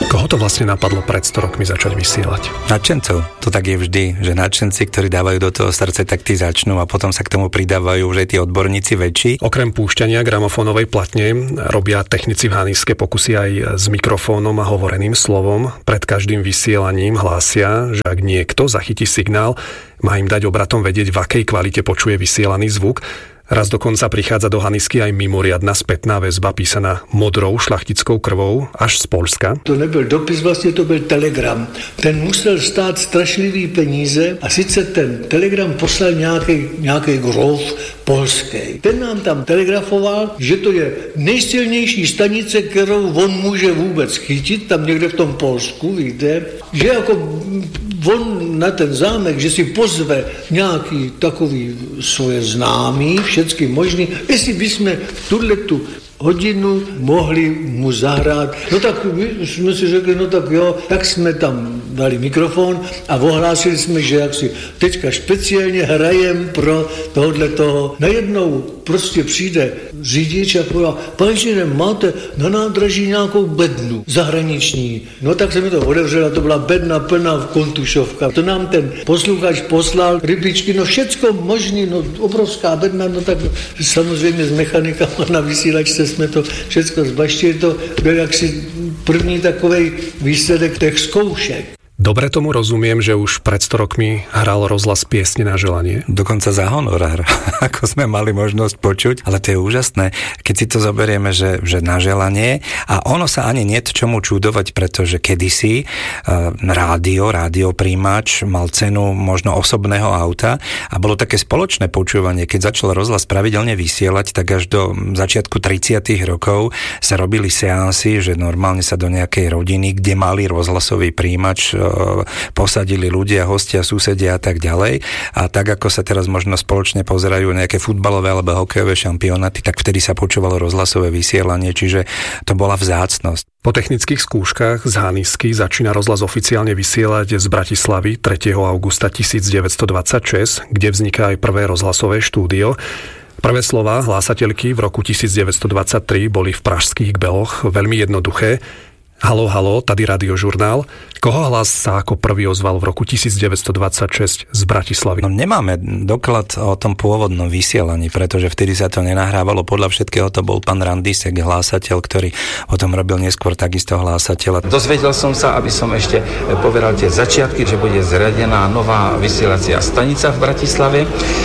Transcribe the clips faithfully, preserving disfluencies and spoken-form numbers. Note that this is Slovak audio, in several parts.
Koho to vlastne napadlo pred sto rokmi začať vysielať? Nadšencov. To tak je vždy, že nadšenci, ktorí dávajú do toho srdce, tak tí začnú a potom sa k tomu pridávajú už aj tí odborníci väčší. Okrem púšťania gramofónovej platne robia technici v Haniske pokusy aj s mikrofónom a hovoreným slovom. Pred každým vysielaním hlásia, že ak niekto zachytí signál, má im dať obratom vedieť, v akej kvalite počuje vysielaný zvuk. Raz dokonca prichádza do Hanisky aj mimoriadna spätná väzba písaná modrou šlachtickou krvou až z Polska. To nebyl dopis, vlastně to byl telegram. Ten musel stát strašlivý peníze a sice ten telegram poslal nějaký, nějaký grof polský. Ten nám tam telegrafoval, že to je nejsilnější stanice, kterou on může vůbec chytit, tam někde v tom Polsku, víte, že jako on na ten zámek, že si pozve nějaký takový svoje známý, všetky možný, jestli bychom tuhletu hodinu mohli mu zahrát. No tak my jsme si řekli, no tak jo, tak jsme tam dali mikrofon a ohlásili jsme, že jak si teďka speciálně hrajem pro tohle toho. Najednou prostě přijde řidič a povedal, pane inženýre, máte na nádraží nějakou bednu zahraniční. No tak se mi to otevřela, to byla bedna plná kontušovka. To nám ten posluchač poslal, rybičky, no všecko možný, no obrovská bedna, no tak samozřejmě s mechanikama na vysílačce jsme to všechno zbaštili, to byl jaksi první takovej výsledek těch zkoušek. Dobre tomu rozumiem, že už pred sto rokmi hral rozhlas piesne na želanie. Dokonca za honorár, ako sme mali možnosť počuť, ale to je úžasné, keď si to zoberieme, že, že na želanie a ono sa ani nie čomu čudovať, pretože kedysi uh, rádio, rádiopríjimač mal cenu možno osobného auta a bolo také spoločné počúvanie. Keď začal rozhlas pravidelne vysielať, tak až do začiatku tridsiatych rokov sa robili seansy, že normálne sa do nejakej rodiny, kde mali rozhlasový príjimač, posadili ľudia, hostia, susedia a tak ďalej. A tak, ako sa teraz možno spoločne pozerajú nejaké futbalové alebo hokejové šampionáty, tak vtedy sa počúvalo rozhlasové vysielanie, čiže to bola vzácnosť. Po technických skúškach z Hanisky začína rozhlas oficiálne vysielať z Bratislavy tretieho augusta tisícdeväťstodvadsaťšesť, kde vzniká aj prvé rozhlasové štúdio. Prvé slová hlásateľky v roku tisícdeväťstodvadsaťtri boli v pražských Kbeloch veľmi jednoduché. Haló, haló, tady radiožurnál. Koho hlas sa ako prvý ozval v roku tisícdeväťstodvadsaťšesť z Bratislavy? No nemáme doklad o tom pôvodnom vysielaní, pretože vtedy sa to nenahrávalo. Podľa všetkého to bol pán Randisek, hlásateľ, ktorý o tom robil neskôr takisto hlásateľa. Dozvedel som sa, aby som ešte povedal tie začiatky, že bude zriadená nová vysielacia stanica v Bratislave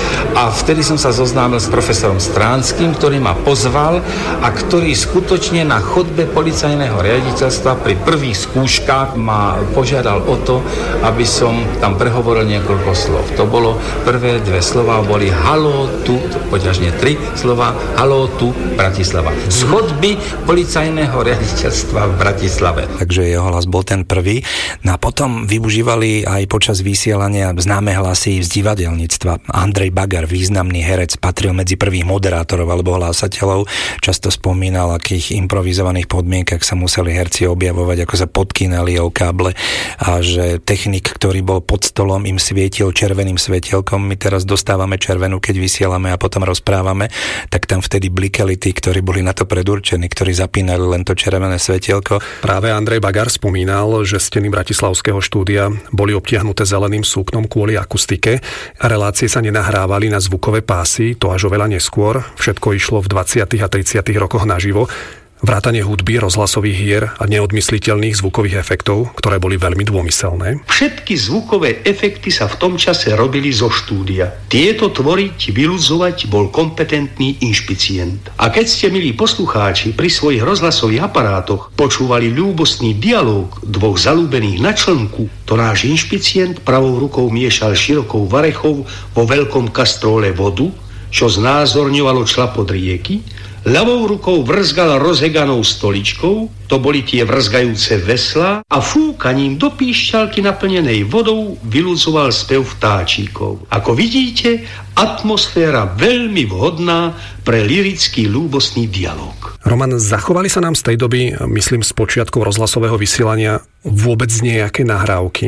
a vtedy som sa zoznámil s profesorom Stránskym, ktorý ma pozval a ktorý skutočne na chodbe policajného riaditeľstva pri prvých skúškach ma požiadal o to, aby som tam prehovoril niekoľko slov. To bolo prvé dve slova, boli haló tu, poďažne tri slova, haló tu, Bratislava. Z chodby policajného riaditeľstva v Bratislave. Takže jeho hlas bol ten prvý. No a potom využívali aj počas vysielania známe hlasy z divadelníctva. Andrej Bagar, významný herec, patril medzi prvých moderátorov alebo hlásateľov. Často spomínal, akých improvizovaných podmienkach sa museli herci objavovať, ako sa podkýnali o káble a že technik, ktorý bol pod stolom, im svietil červeným svetielkom. My teraz dostávame červenú, keď vysielame a potom rozprávame, tak tam vtedy blikali tí, ktorí boli na to predurčení, ktorí zapínali len to červené svetielko. Práve Andrej Bagar spomínal, že steny bratislavského štúdia boli obtiahnuté zeleným súknom kvôli akustike a relácie sa nenahrávali na zvukové pásy, to až oveľa neskôr. Všetko išlo v dvadsiatych a tridsiatych rokoch naživo. Vrátanie hudby, rozhlasových hier a neodmysliteľných zvukových efektov, ktoré boli veľmi dômyselné. Všetky zvukové efekty sa v tom čase robili zo štúdia. Tieto tvoriť, vyludzovať bol kompetentný inšpicient. A keď ste, milí poslucháči, pri svojich rozhlasových aparátoch počúvali ľúbostný dialóg dvoch zalúbených na člnku, to náš inšpicient pravou rukou miešal širokou varechou vo veľkom kastróle vodu, čo znázorňovalo člapot rieky, ľavou rukou vrzgal rozheganou stoličkou, to boli tie vrzgajúce veslá, a fúkaním do píšťalky naplnenej vodou vyľudzoval spev vtáčikov. Ako vidíte, atmosféra veľmi vhodná pre lyrický ľúbostný dialog. Roman, zachovali sa nám z tej doby, myslím z počiatkov rozhlasového vysielania, vôbec nejaké nahrávky?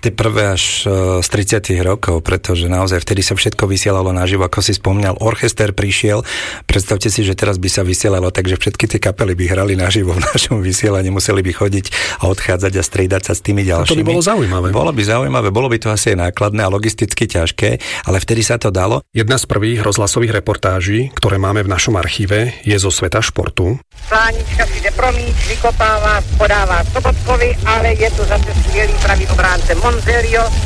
tie prvé až z tridsiatych rokov, pretože naozaj vtedy sa všetko vysielalo naživo, ako si spomínal, orchester prišiel, predstavte si, že teraz by sa vysielalo, takže všetky tie kapely by hrali naživo v našom vysielaní, museli by chodiť a odchádzať a striedať sa s tými ďalšími. A to by bolo zaujímavé. Bolo by zaujímavé, bolo by to asi aj nákladné a logisticky ťažké, ale vtedy sa to dalo. Jedna z prvých rozhlasových reportáží, ktoré máme v našom archíve, je zo sveta športu. Slánička si jde pro míč, vykopává, podává Sobotkovi, ale je tu zase skvělý pravý obránce Monzelio,